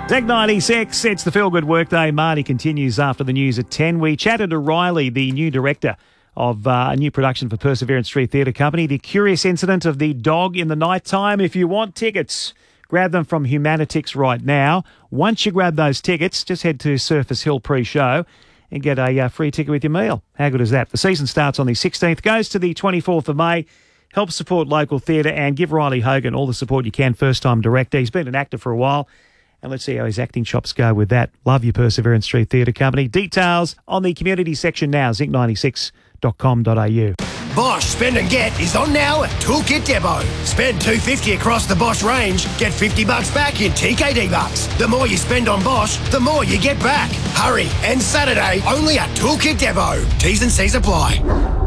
Tech 96, it's the Feel Good Workday. Marty continues after the news at 10. We chatted to Riley, the new director of a new production for Perseverance Street Theatre Company, The Curious Incident of the Dog in the Night Time. If you want tickets, grab them from Humanitix right now. Once you grab those tickets, just head to Surface Hill pre-show and get a free ticket with your meal. How good is that? The season starts on the 16th, goes to the 24th of May. Help support local theatre and give Riley Hogan all the support you can, first-time director. He's been an actor for a while. And let's see how his acting chops go with that. Love your Perseverance Street Theatre Company. Details on the community section now, zinc96.com.au. Bosch Spend and Get is on now at Toolkit Depot. Spend $250 across the Bosch range, get $50 back in TKD bucks. The more you spend on Bosch, the more you get back. Hurry, and Saturday only at Toolkit Depot. T's and C's apply.